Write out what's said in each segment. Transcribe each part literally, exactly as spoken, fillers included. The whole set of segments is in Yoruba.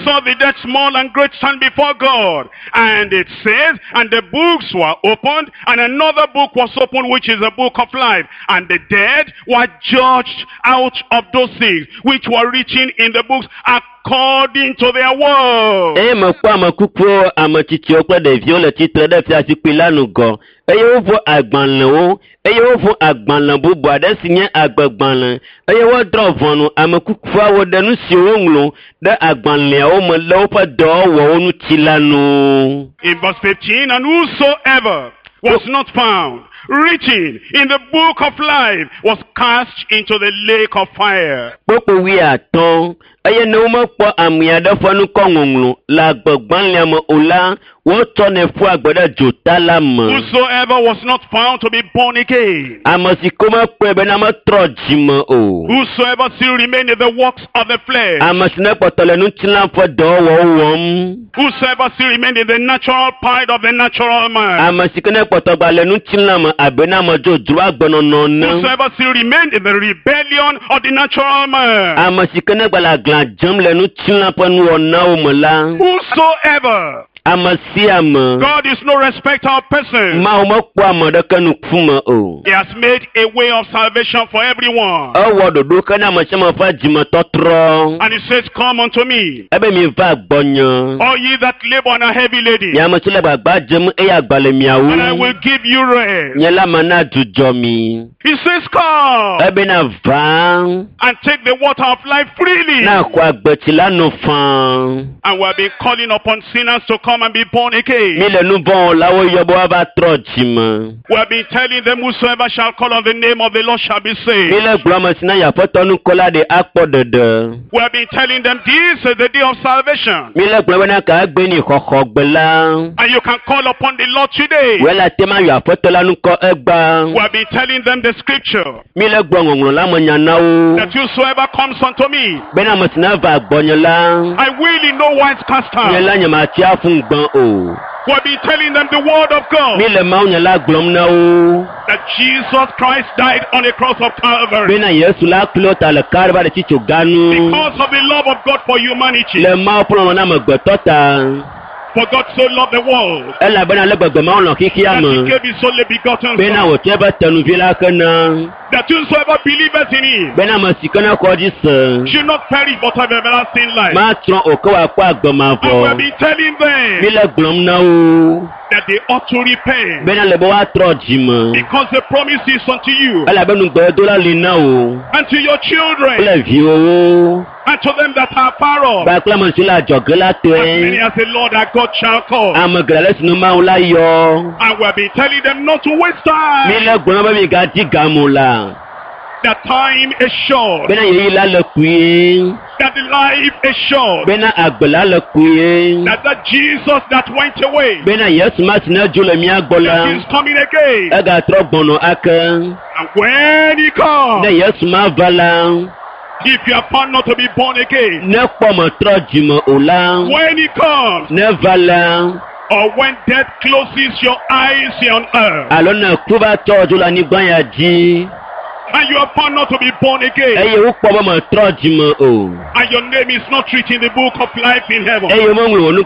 saw the dead small and great stand before God. And it says, and the books were opened, and another book was opened, which is the book of life. And the dead were judged out of those things which were written in the books according to their works. E me kwa me kuku ametiti okle de viole titre de fia sikpila nugo. Eye wo vo agbanle wo, eye wo vo agbanle bubu ade sinye agbagbanle. Eye wo dro vonu amekuku awo de nu si wo nglo de agbanle wo me lo pa do wo nu tilanu. In verse fifteen, and whosoever was not found written in the book of life was cast into the lake of fire. Popo wi aton eye no mo po amiada fonu kongonglo la gbagbanle mo ola wo to ne fu agbada jota la mo. Whosoever was not found to be born again. Amasi koma pe be na mo trojimo o. Whosoever still remained in the works of the flesh. Amasi na potole nu tilan fo do wo wom. Whosoever still remained in the natural part of the natural man. Amasi kene potogba le nu tilan mo abena mo jo dru agbono no na. Whosoever still remained in the rebellion of the natural man. Amasi kene gbala glan jam le nu tilan po nu ona o mo la. Whosoever. God is no respecter of persons. He has made a way of salvation for everyone. And he says, come unto me, all ye that labor and are heavy laden, and I will give you rest. He says, come and take the water of life freely. And we have been calling upon sinners to come and be born again. We have been telling them, whosoever shall call on the name of the Lord shall be saved. We have been telling them, this is the day of salvation. And you can call upon the Lord today. We have been telling them the scripture, that whosoever comes unto me, I will in no wise cast out. We'll be telling them the word of God, that Jesus Christ died on the cross of Calvary because of the love of God for humanity. For God so loved the world that he gave his only begotten Son, that whosoever believeth in him should not perish but have everlasting life. And we'll be telling them that they ought to repent, because the promise is unto you and to your children and to them that are far off, as many as the Lord our God shall call. And we'll be telling them not to waste time. That time is short. That the life is short. That the Jesus that went away, that is coming again. And when he comes, if you are found not to be born again, when he comes, or when death closes your eyes here on earth, and you are found not to be born again, and your name is not written in the book of life in heaven, then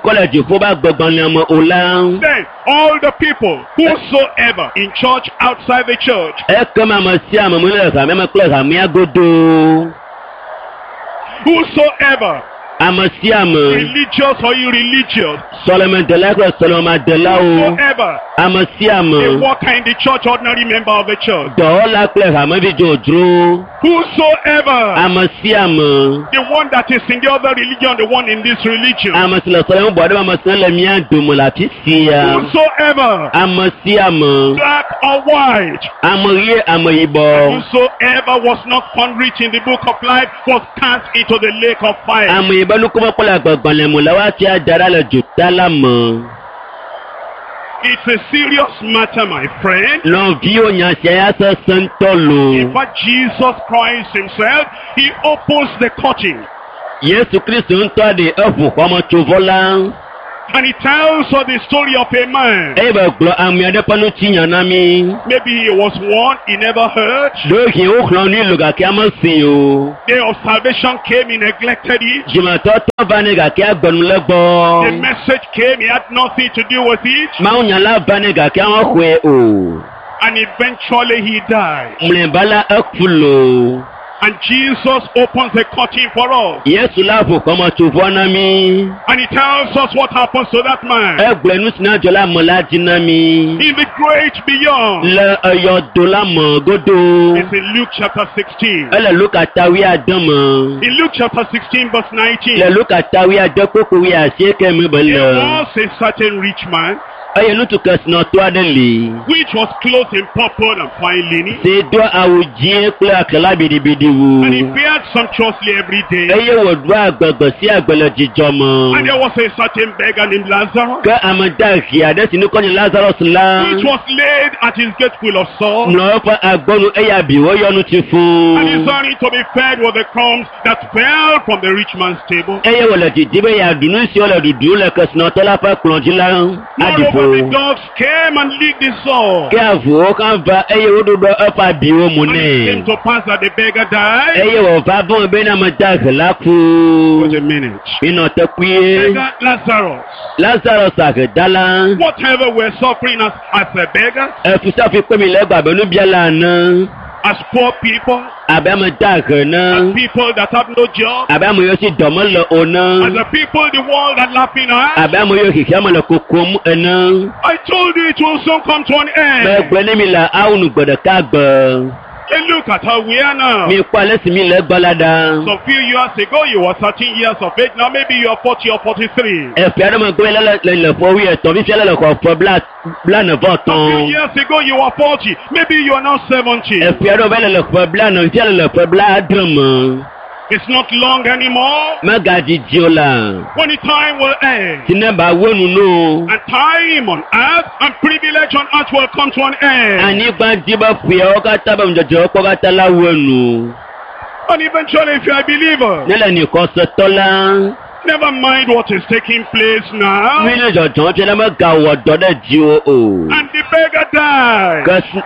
all the people whosoever in church, outside the church, whosoever religious or irreligious, whosoever a worker in the church, ordinary member of the church, whosoever the one that is in the other religion, the one in this religion, whosoever black or white, whosoever was not found written in the book of life was cast into the lake of fire. It's a serious matter, my friend. In fact, Jesus Christ himself, he opens the curtain. And he tells us the story of a man. Maybe he was one he never heard. Day of salvation came, he neglected it. The message came, he had nothing to do with it. And eventually he died. And Jesus opens the curtain for us. And he tells us what happens to that man. In the great beyond. It's in Luke chapter sixteen. In Luke chapter sixteen verse nineteen. There was a certain rich man which was clothed in purple and fine linen, and he fared sumptuously every day. And there was a certain beggar named Lazarus, which was laid at his gate full of sores, and desiring to be fed with the crumbs that fell from the rich man's table. The dogs came and licked his sore. And it came to pass that the beggar died. Wait a minute. Beggar Lazarus. Lazarus whatever we're suffering as, as a beggar, as poor people, as people that have no job, as the people in the world are laughing at. I told you it will soon come to an end. And look at how we are now. Some few years ago you were thirteen years of age, now maybe you are forty or forty-three. Some few years ago you were forty, maybe you are now seventy. It's not long anymore. When the time will end, and time on earth and privilege on earth will come to an end. And eventually, if you are a believer, never mind what is taking place now. And the beggar died.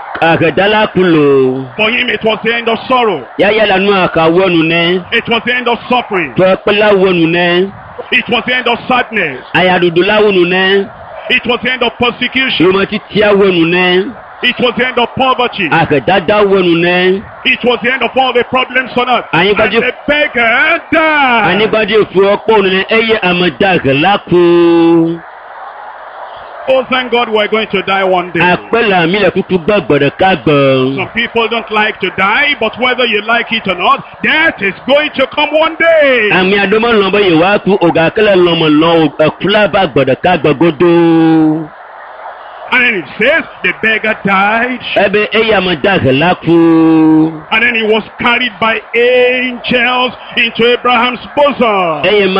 For him it was the end of sorrow. It was the end of suffering. It was the end of sadness. It was the end of persecution. It was the end of poverty. It was the end of all the problems on earth. And the beggar died. Oh, thank God we're going to die one day. Some people don't like to die, but whether you like it or not, death is going to come one day. And then it says the beggar died. And then he was carried by angels into Abraham's bosom.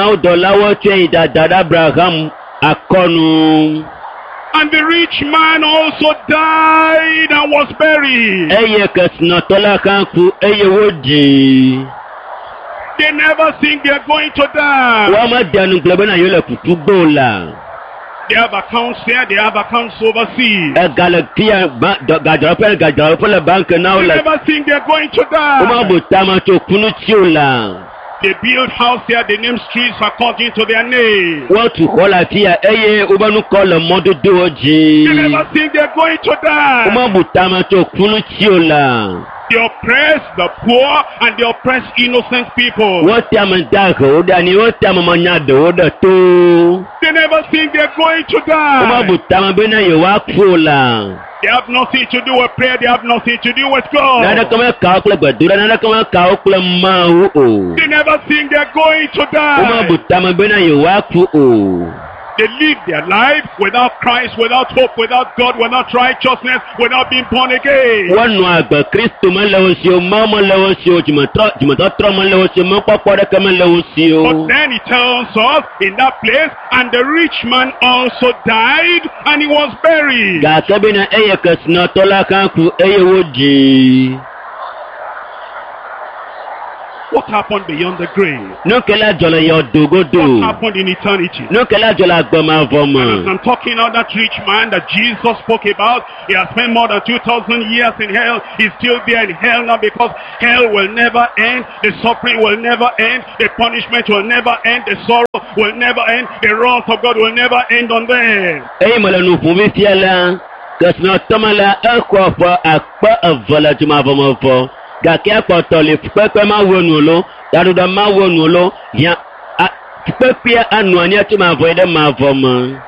And the rich man also died and was buried. They never think they are going to die. They have accounts there, they have accounts overseas. They never think they are going to die. They build house here, they name streets according to their name. They never think they are going to die. They oppress the poor and they oppress innocent people. They never think they are going to die. They have nothing to do with prayer. They have nothing to do with God. They never think they are going to die. They live their life without Christ, without hope, without God, without righteousness, without being born again. But then he tells us in that place, and the rich man also died, and he was buried. What happened beyond the grave? No kela jola yo dogodo. What happened in eternity? No kela jola gboma vomo. As I'm talking of that rich man that Jesus spoke about, he has spent more than two thousand years in hell. He's still there in hell now because hell will never end. The suffering will never end. The punishment will never end. The sorrow will never end. The wrath of God will never end on them. Ey mala no fubi fiala. Kasna tomala akwa fa akpa avala juma vomo fo. Gake akpa tole pepe ma wonu lo. Daruda ma wonu lo. Ya pepe anu ani atuma avoid ma vomo.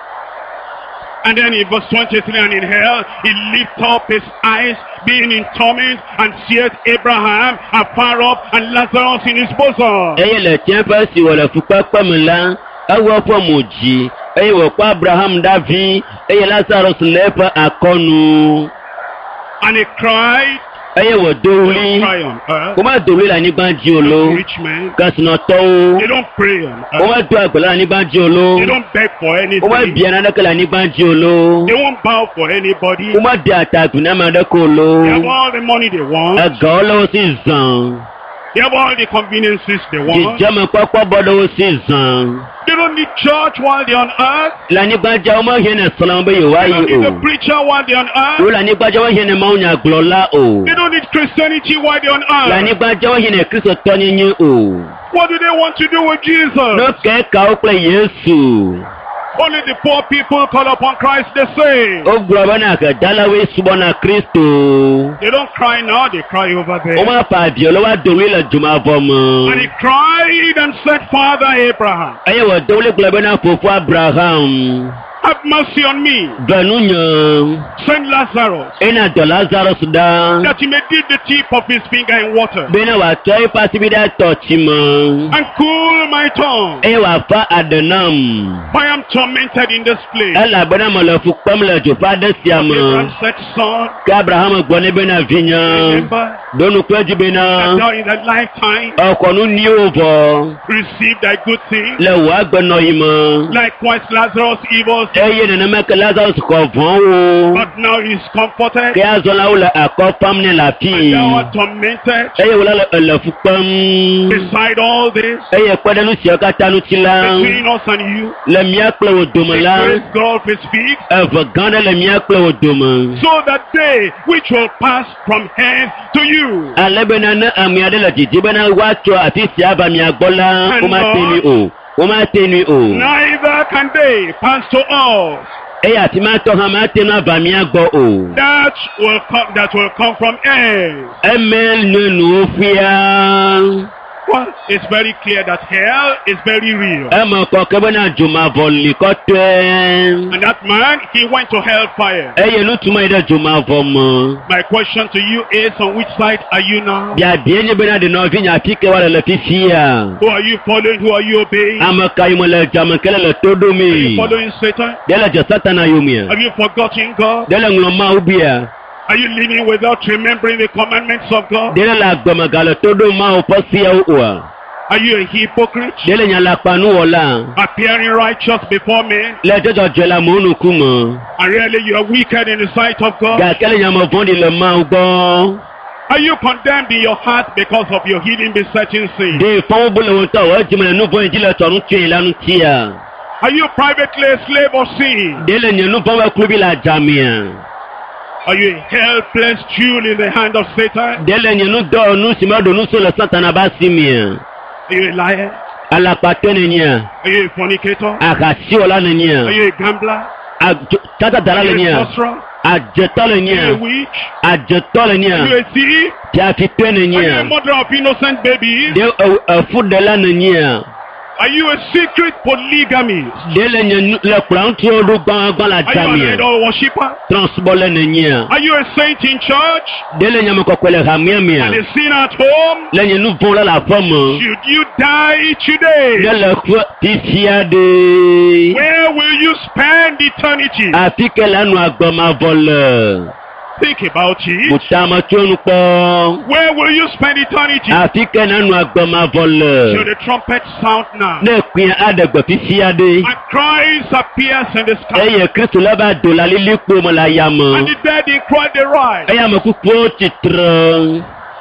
And then in verse twenty-three, and in hell, he lifted up his eyes, being in torment, and seeth Abraham afar off, and Lazarus in his bosom. Eye le tien pa si wala fupa pa mla, awo fo moji, eye wo pa Abraham Davi, eye Lazarus le pa akonu. And he cried. Eye wo doli. Kuma doli la ni banji olo. Rich men. Kasno to. They don't pray on earth. Kuma do agbala ni banji olo. They don't beg for anything. Kuma biana na kala ni banji olo. They won't bow for anybody. Kuma de attack na ma de kolo. They have all the money they want. Agolo si zan. They have all the conveniences they want. Jama kwakwa bodo si zan. They don't need church while they're on earth. La ni banja o ma hene salam be yo They ayi don't need o. the preacher while they're on earth. O la ni banja o hene ma unya glola o. They don't need Christianity while they're on La ni earth. banja o hene Kristo tonyenye o. What do they want to do with Jesus? No ke ka o ple Yesu. Only the poor people call upon Christ, they say. O groba na ka dalawe subona Kristo. They don't cry now, they cry over O there. ma pa bi lo wa dole la juma vomo. And he cried and said, Father Abraham, Aye wo dole globa na fofo Abraham. have mercy on me. Benunya. Send Lazarus, Ena do Lazarus da. that he may dip the tip of his finger in water Bena wa toy pasibida touchima. and cool my tongue. E wa fa adenam. For I am tormented in this place. Ela bena mo le fu pam le jo fa de siama. Abraham said, Son, Ka Abraham gbone bena vinya. remember Donu kweji that bena. thou in that lifetime Okonu ni ovo. received thy good things. Le wa gbeno yima. Likewise Lazarus evil, Eye ne me ke Lazarus ko von o. but now he is comforted. Ke azola o le akọ pam ne la And fi. thou art tormented. Eye wala le le fu pam. Beside all this, Eye kpedenu si ka tanu ti la. between us and you, Le mia kple o dome the la. great gulf is fixed, Eve gane le mia kple o dome. so that they which will pass from hand to you, Ale bena ne amia de le didi bena wa tso ati si ava mia gbɔ la. O ma teni o. O ma teni o. neither can they pass to us. Eye ati ma tɔ hã ma tenu ava mia gbɔ o. That will come, that will come from hell. Eme ne nu fia. Well, it's very clear that hell is very real. Eme kɔ ke bena dzoma vɔ li kɔtɔe. And that man, he went to hellfire. Eye nu tuma yi ɖe dzoma vɔ me. My question to you is, on which side are you now? Biabie nye bena de nɔvi nya fi ke wa le le fifia. Who are you following? Who are you obeying? Are Ame ka yi me le dzame ke le le to ɖo you mi. following Satan? De le dze satana yomia. Have you forgotten God? De le ŋlɔ mawu bia. Are you living without remembering the commandments of God? De le le agbeme ga le to ɖo mawu ƒe siawo oa. Are you a hypocrite? De le nya le akpanu wɔla. Appearing righteous before men, Le dzɔdzɔdzɔ le amewo ŋku me. and really you are wicked in the sight of God? Gake le nyame vɔ̃ɖi le mawu gbɔ. Are you condemned in your heart because of your hidden besetting sin? De fɔwo bu le wo ŋutɔ wɔ dzime le nu vɔ̃ yi dzi le tɔ nu tsoe la ŋutia. Are you privately a slave of sin? De le nye nu vɔ̃ ƒe kluvi le adzamea. Are you a helpless jewel in the hand of Satan? De le nye nu dɔ nu si me ɖo nu so le satana ba si mea. Are you a liar? Alakpatɔ nenia. Are you a fornicator? Akasiwɔla Are nenia. you a gambler? Tatadala Are le you a nia. sorcerer? Adzetɔ le Are you a nia. witch? Adzetɔ le Are you nia. a thief? Tiafitɔe ne Are you a nia. mother of innocent babies? De efuɖela ne nia. Are you a secret polygamist? De le nye nu le kplɔa ŋuti ɖo gbãgbã le Are you an adzamea. idol worshipper? Transbɔle ne nia. Are you a saint in church? De le nyame kɔkɔe le hamea And mea. a sinner at home? Le nye nu vɔ̃ le le aƒe me. Should you die today? De le ƒe fifia de. Where will you spend eternity? Afi ke le enu agbemavɔ le. Think about it. Butame tso nu kpɔ. Where will you spend eternity? Afi ke le enu agbemavɔ Should le. the trumpet sound now? Ne kpea aɖe gbe fifia de. And Christ appears in the sky. Eye Kristo le va do la lilikpo me le And ayame. the dead in Christ they rise. Eye ame kukuwo tsitre.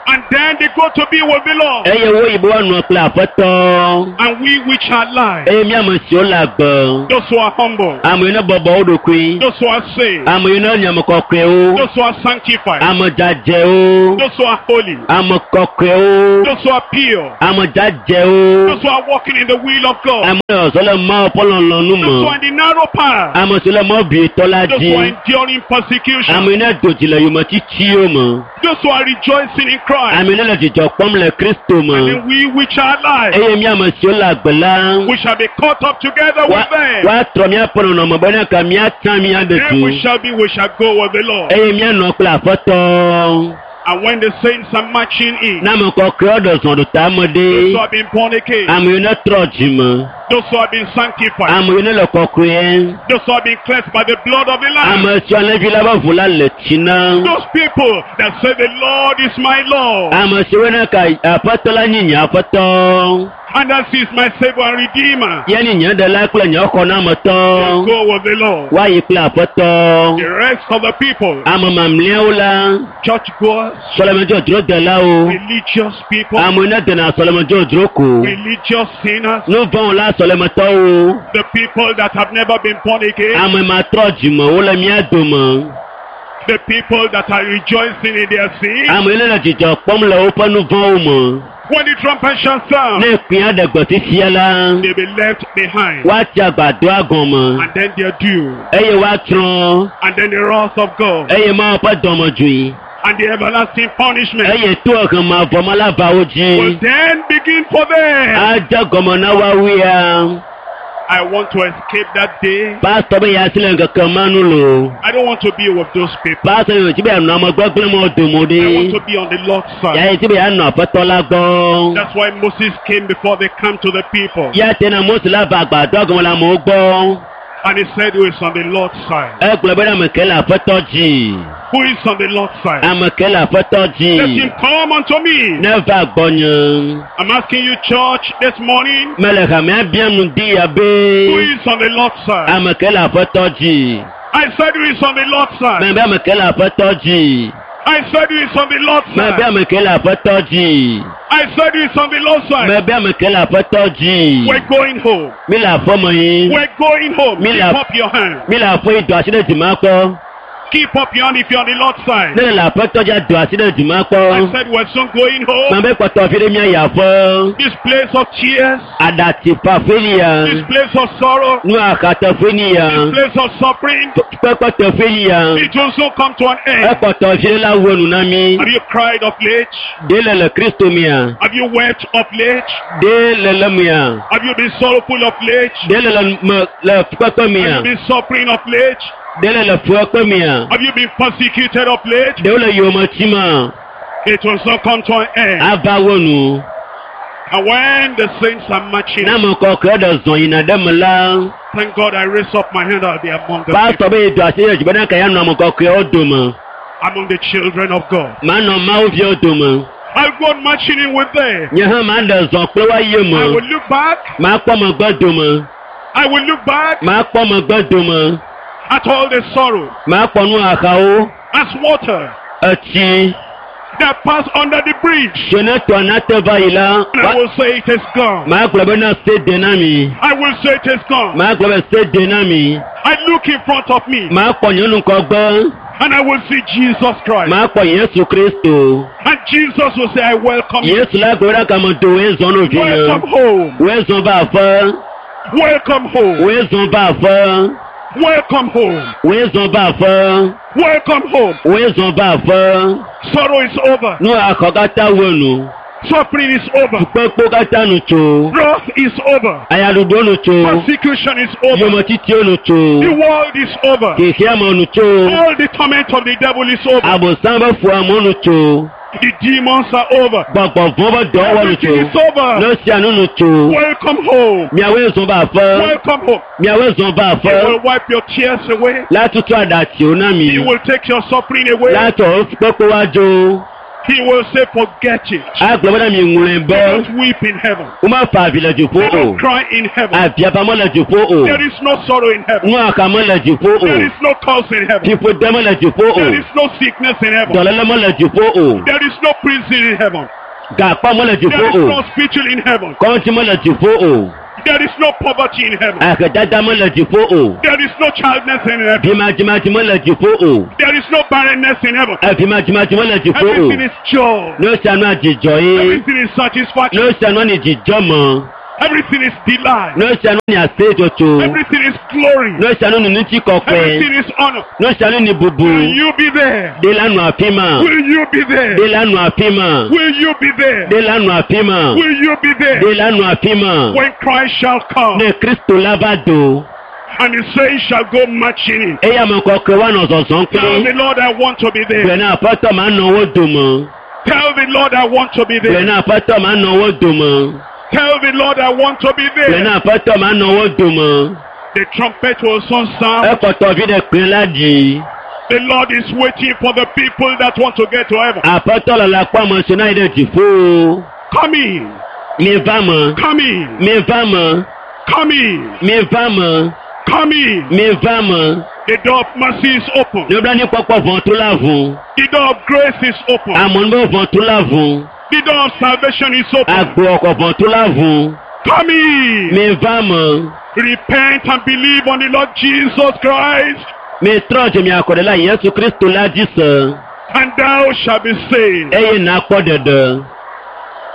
And then they go to be with the Lord. Eye wo ibo anu kple Aƒetɔ. And we which are alive. Eye mi ame siwo le agbe. Those who are humble. Ame yi ne bɔbɔ wo ɖokui. Those who are saved. Ame yi ne nye ame kɔkɔewo. Those who are sanctified. Ame dzadzewo. Those who are holy. Ame kɔkɔewo. Those who are pure. Ame dzadzewo. Those who are walking in the will of God. Ame yɔ le mɔ pɔlɔlɔnu Those who me. are in the narrow path. Ame si le mɔ bietɔ la Those who are dzi. enduring persecution. Ame yi ne do dzi le yometitiwo me. Those who are rejoicing in Christ. Ame yi ne le dzidzɔ kpɔm le Kristo And me. then we which are alive. Eye mi ame siwo le agbe la. We shall be caught up together with them. Woatrɔ míaƒe nɔnɔme be ne ka míatã mía ɖe Then we tu. shall be, we shall go with the Lord. Eye míanɔ kple Aƒetɔ. And when the saints are marching in, Na ame kɔkɔewo ɖe zɔ ɖo tame those ɖe. who have been born again, Ame yi ne trɔ dzime. those who have been sanctified, Ame yi ne le kɔkɔe. those who have been cleansed by the blood of the Lamb, Ame siwo alẽvi la ƒe ʋu la le tsi na. those people that say the Lord is my Lord, Ame siwo ne ka Aƒetɔ la nye nye Aƒetɔ. and that is my Savior and Redeemer, Ya nye nye ɖela kple nye xɔnametɔ. go with the Lord. Woayi kple Aƒetɔ. The rest of the people, Ame mamlɛawo la. churchgoers, Sɔlemedzɔdzrodelawo. religious people, Ame yi ne dena sɔlemedzɔdzro ko. religious sinners, Nu vɔ̃ la sɔlemetɔwo. the people that have never been born again, Ame matrɔ dzime wole mía dome. the people that are rejoicing in their sin. Ame yi ne le dzidzɔ kpɔm le woƒe nu vɔ̃wo me. When the trumpet shall sound, Ne kpea ɖe gbɔsifia la. they'll be left behind. Woatsi agbadɔa gɔme. And then their due. Eye woatsrɔ̃. And then the wrath of God. Eye Mawu ƒe dɔmedzoe. And the everlasting punishment Eye to ehema vɔme la va wo will dzi. then begin for them. Adze gɔme na woawia. I want to escape that day. Pastor be ya si le ŋkeke ma nu lo. I don't want to be with those people. Pastor yi ti be anɔ ame gbegblẽ me domo I want ɖe. to be on the Lord's side. Ya yi ti be anɔ Aƒetɔ la gbɔ. That's why Moses came before they come to the people. Ya tena Mose la va agbadɔ gɔme le amewo gbɔ. And he said, who is on the Lord's side? Egblɔ be ame ke le Aƒetɔ dzi. Who is on the Lord's side? Ame ke le Aƒetɔ Let him dzi. come unto me. Ne va gbɔnye. I'm asking you, church, this morning, Mele hamea biam nu di ya who be. is on the Lord's side? Ame ke le Aƒetɔ dzi. I said, who is on the Lord's side? Mɛ be ame ke le Aƒetɔ dzi. I said, who is on the Lord's Mɛ be side? ame ke le Aƒetɔ dzi. I said, who is on the Lord's side? Mɛ be ame ke le Aƒetɔ dzi. We're going home. Mi le aƒeme yi. We're going home. Me Keep la- up your hand. Mi le aƒe yi do asi ɖe dzima kpɔ. Keep up your hand if you're on the Lord's side. Ne le Aƒetɔ dzi do asi ɖe dzima I kpɔ. said, we're soon going home. Mɛ be kpɔtɔ fi ɖe míayi aƒe. This place of tears, Aɖatipa fe ni ya. this place of sorrow, Nu axatɔ fe ni ya. this place of suffering, Kpekpetɔ fe ni ya. it will soon come to an end. Ekpɔtɔ fi ɖe la wɔ nu na mi. Have you cried of late? De le le Kristo mia. Have you wept of late? De le le mia. Have you been sorrowful of late? De le le me le kpekpe Have mia. you been suffering of late? De le le fuekpe mia. Have you been persecuted of late? De wo le yometi ma. It will soon come to an end. Ava wɔ nu. And when the saints are marching, Na me kɔkɔe ɖe zɔ yina ɖe me la. thank God I raise up my hand, I'll be among the Pastor people, be do asi ɖe dzi be ne ka ya nɔ ame kɔkɔewo dome. among the children of God. Manɔ Mawu viwo dome. I'll go on marching in with them. Nye hã ma ɖe zɔ kple woayi I will me. look back. Makpɔ megbe dome. I will look back Makpɔ megbe dome. at all the sorrow Makpɔ nu axawo. as water Etsi. that pass under the bridge. Se ne tɔ nate va yi la. And I will say it is gone. Magblɔ be na se de na mi. I will say it is gone. Magblɔ be se de na mi. I look in front of me Makpɔ nyɔnu kɔgbe. and I will see Jesus Christ. Makpɔ Yesu Kristo. And Jesus will say, I welcome you. Yesu la gbe ɖa kame do wo zɔn no vi Welcome nye. home. Wo zɔn va aƒe. Welcome home. Wo zɔn va aƒe. Welcome home. Wo zɔn va aƒe. Welcome home. Wo zɔn va aƒe. Sorrow is over. Nu axɔ katã wɔ nu. Suffering is over. Kpekpo katã nu tso. Wrath is over. Ayaɖuɖo nu tso. Persecution is over. Yometitio nu The tso. world is over. Kexiame nu tso. All the torment of the devil is over. Abosam be fuame nu tso. The demons are over. Gbɔgbɔ vɔ be dɔwɔ nu Everything is tso. over. Ne sia nu nu tso. Welcome home. Miawoe zɔn va aƒe. Welcome home. Miawoe zɔn va He will aƒe. wipe your tears away. La tutu aɖatiwo na mi. He will take your suffering away. La tɔ kpekpe wa dzo. He will say, forget it. Agbọ̀mọ́dá mi ń wúrin bọ́. Don't weep in heaven. Ó máa fa àbílẹ̀ jù fún o. Don't cry in heaven. Àbíabamọ́lẹ̀ jù fún o. There is no sorrow in heaven. Wọ́n àkàmọ́lẹ̀ jù fún o. There is no curse in heaven. Fífo dẹ́mọ́lẹ̀ jù fún o. There is no sickness in heaven. Dọ̀lẹ́lẹ́mọ́lẹ̀ jù fún o. There is no prison in heaven. Gàpámọ́lẹ̀ jù There fún is o. no hospital in heaven. Kọ́ńtìmọ́lẹ̀ jù fún o. There is no poverty in heaven. Àkàdádámọ́lẹ̀ jù fún o. There is no childless in heaven. Bímájímájímọ́lẹ̀ jù fún o. There is no barrenness in heaven. Àbímájímájímọ́lẹ̀ jù fún o. Everything is joy. Ló ṣàánú àjèjọ́ yín. Everything is satisfaction. Ló ṣàánú àjèjọ́ mọ́. Everything is delight. Ló ṣàánú ní àṣejọ́tò. Everything is glory. Ló ṣàánú ní tí kọ̀pẹ́. Everything is honor. Ló ṣàánú ní bùbù. Will you be there? Délánù àfímà. Will you be there? Délánù àfímà. Will you be there? Délánù àfímà. Will you be there? Délánù àfímà. When Christ shall come Ní Kristo lábàdò. and his saints shall go marching in. Ẹyà mọ̀ kọ̀ọ̀kan wà nà ọ̀sọ̀sán pé. Tell the Lord, I want to be there. Bẹ̀rẹ̀ àpọ́tọ̀ máa ń náwó dùn mọ́. Tell the Lord, I want to be there. Bẹ̀rẹ̀ àpọ́tọ̀ máa ń náwó dùn mọ́. Tell the Lord, I want to be Bẹ̀rẹ̀ there. àpọ́tọ̀ máa ń náwó dùn mọ́. The trumpet will soon sound. Ẹ̀kọ́ tọ̀ fi dẹ̀ pín ládì. The Lord is waiting for the people that want to get to heaven. Àpọ́tọ̀ lọ́la pa ọmọ ṣe náà ìdẹ̀ jì fún o. Come in. Mi bá mọ̀. Come in. Mi bá mọ̀. Come in. Mi bá mọ̀. Come in. Mi bá mọ̀. The door of mercy is open. Yorùbá ní pọ́pọ́ fún tó láàfún. The door of grace is open. Àmọ́ ní bọ́ fún tó láàfún. The door of salvation is open. Àgbò ọkọ̀ fún tó láàfún. Come in. Mi bá mọ̀. Repent and believe on the Lord Jesus Christ, Mi trọ́ọ̀jì mi àkọ́dẹ́lá Yẹ́sù Kristo lájí sàn. and thou shalt be saved. Ẹyẹ náà pọ̀ dẹ̀dẹ̀.